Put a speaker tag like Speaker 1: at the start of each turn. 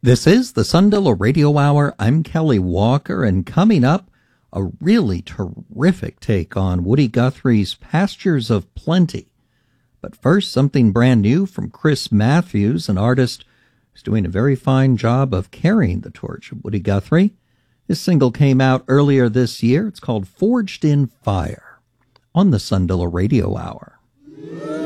Speaker 1: This is the Sundalo Radio Hour. I'm Kelly Walker, and coming up, a really terrific take on Woody Guthrie's Pastures of Plenty. But first, something brand new from Chris Matthews, an artist who's doing a very fine job of carrying the torch of Woody Guthrie. His single came out earlier this year. It's called Forged in Fire on the Sundalo Radio Hour.